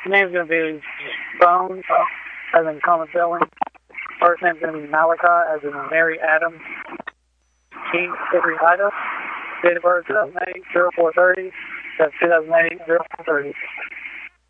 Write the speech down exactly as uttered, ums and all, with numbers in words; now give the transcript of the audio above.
Your name's going to be Bones, as in common spelling. First name's going to be Malachi, as in Mary Adams. Keith, every item. Date of birth, two thousand eight, zero four thirty. That's two thousand eight, zero four thirty.